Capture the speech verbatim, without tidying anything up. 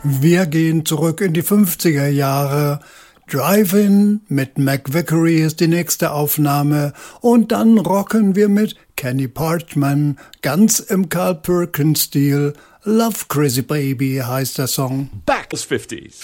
Wir gehen zurück in die fünfziger Jahre. Drive-In mit Mac Vickery ist die nächste Aufnahme und dann rocken wir mit Kenny Parchman ganz im Carl Perkins-Stil. Love Crazy Baby heißt der Song. Back to fifties.